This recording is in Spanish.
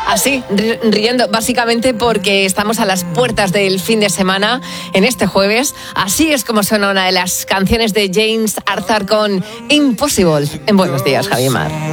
Así, riendo, básicamente porque estamos a las puertas del fin de semana en este jueves. Así es como suena una de las canciones de James Arthur con Impossible. En Buenos Días, Javi Mar.